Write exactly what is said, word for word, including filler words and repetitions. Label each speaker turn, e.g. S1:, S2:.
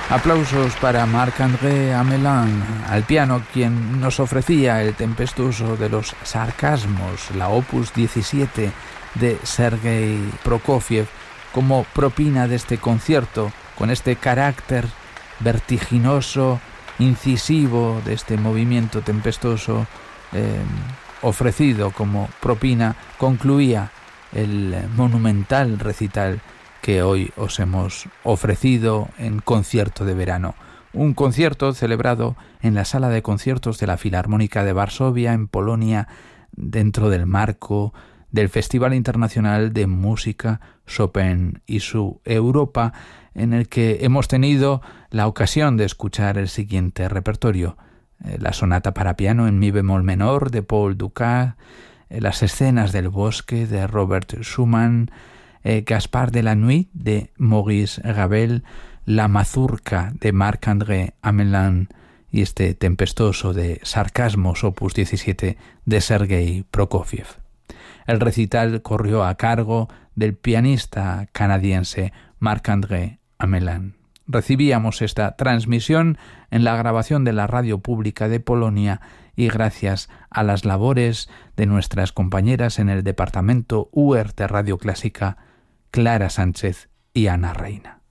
S1: Aplausos para Marc-André Hamelin, al piano, quien nos ofrecía el tempestuoso de los sarcasmos, la opus diecisiete de Sergei Prokofiev, como propina de este concierto, con este carácter vertiginoso, incisivo de este movimiento tempestuoso eh, ofrecido como propina, concluía el monumental recital que hoy os hemos ofrecido en concierto de verano. Un concierto celebrado en la sala de conciertos de la Filarmónica de Varsovia, en Polonia, dentro del marco del Festival Internacional de Música Chopin y su Europa, en el que hemos tenido la ocasión de escuchar el siguiente repertorio: eh, la sonata para piano en mi bemol menor de Paul Dukas, eh, las escenas del bosque de Robert Schumann, Eh, Gaspard de la Nuit de Maurice Ravel, la mazurca de Marc-André Hamelin y este tempestuoso de sarcasmos opus diecisiete de Sergei Prokofiev. El recital corrió a cargo del pianista canadiense Marc-André Hamelin. Recibíamos esta transmisión en la grabación de la Radio Pública de Polonia y gracias a las labores de nuestras compañeras en el departamento U E R de Radio Clásica, Clara Sánchez y Ana Reina.